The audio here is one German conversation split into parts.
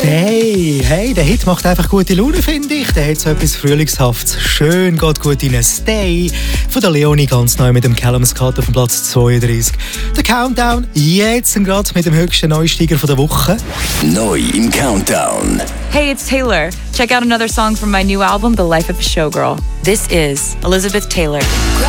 Hey, der Hit macht einfach gute Laune, finde ich. Der hat so etwas Frühlingshaftes. Schön, geht gut in Stay. Von der Leonie ganz neu mit dem Callum Scott auf dem Platz 32. Der Countdown jetzt gerade mit dem höchsten Neusteiger der Woche. Neu im Countdown. Hey, it's Taylor. Check out another song from my new album, The Life of a Showgirl. This is Elizabeth Taylor.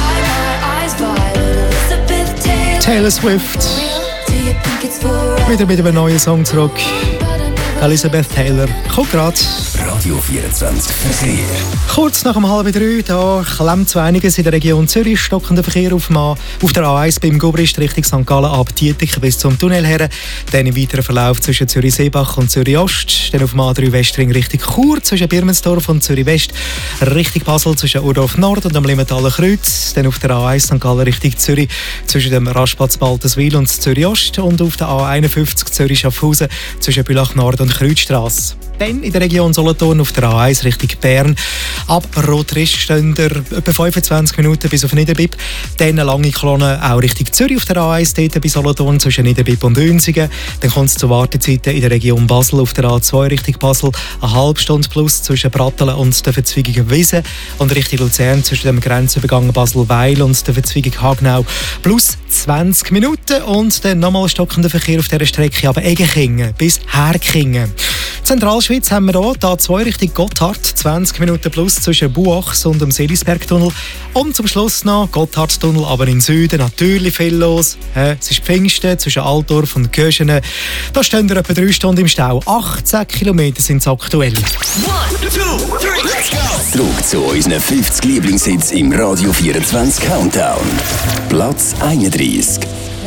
Taylor Swift. Wieder mit einem neuen Song zurück. Elizabeth Taylor kommt gerade. Radio 24 Verkehr. Kurz nach 2:30 da klemmt zu einiges in der Region Zürich. Stockender Verkehr auf der A1 beim Gubrist Richtung St. Gallen ab Dietik bis zum Tunnel her. Dann im weiteren Verlauf zwischen Zürich-Seebach und Zürich-Ost. Dann auf dem A3 Westring Richtung Chur zwischen Birmensdorf und Zürich-West. Richtung Basel zwischen Urdorf Nord und dem Limmertaler Kreuz. Dann auf der A1 St. Gallen Richtung Zürich zwischen dem Rastplatz Baltenswil und Zürich-Ost. Und auf der A51 Zürich-Schaffhausen zwischen Bülach Nord und Kreuzstrasse. Dann in der Region Solothurn auf der A1 Richtung Bern. Ab Rotrist stehen etwa 25 Minuten bis auf Niederbipp. Dann eine lange Kolonne auch Richtung Zürich auf der A1, dort bei Solothurn zwischen Niederbipp und Dünsigen. Dann kommt es zu Wartezeiten in der Region Basel auf der A2 Richtung Basel. Eine halbe Stunde plus zwischen Brattelen und der Verzweigung Wiesen. Und Richtung Luzern zwischen dem Grenzübergang Basel-Weil und der Verzweigung Hagenau plus 20 Minuten. Und dann nochmal stockender Verkehr auf dieser Strecke ab Egenkingen bis Herkingen. Zentralschweiz haben wir hier, die A2 Richtung Gotthard, 20 Minuten plus zwischen Buachs und dem Seelisbergtunnel. Und zum Schluss noch Gotthardtunnel, aber im Süden natürlich viel los. Es ist Pfingsten zwischen Altdorf und Köschenen. Da stehen wir etwa 3 Stunden im Stau. 18 Kilometer sind es aktuell. 1, 2, 3, let's go! Zurück zu unseren 50 Lieblingshits im Radio 24 Countdown. Platz 31.